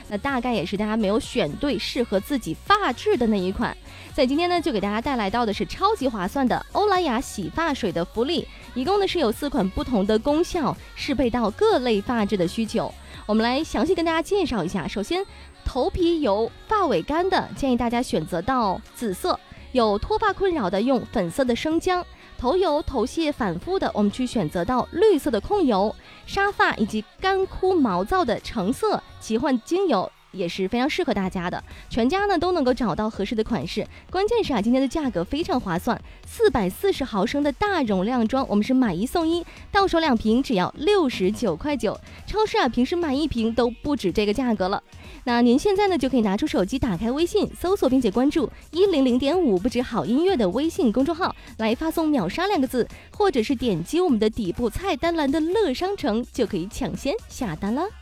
那大概也是大家没有选对适合自己发质的那一款。所以今天呢，就给大家带来到的是超级划算的欧莱雅洗发水的福利，一共呢是有4款不同的功效，适配到各类发质的需求。我们来详细跟大家介绍一下。首先，头皮油、发尾干的，建议大家选择到紫色；有脱发困扰的，用粉色的生姜；头油、头屑反复的，我们去选择到绿色的控油；沙发以及干枯毛躁的橙色奇幻精油。也是非常适合大家的，全家呢都能够找到合适的款式。关键是今天的价格非常划算，440毫升的大容量装，我们是买1送1，到手2瓶只要69.9块。超市平时买1瓶都不止这个价格了。那您现在呢就可以拿出手机，打开微信，搜索并且关注100.5不止好音乐的微信公众号，来发送秒杀2个字，或者是点击我们的底部菜单栏的乐商城，就可以抢先下单了。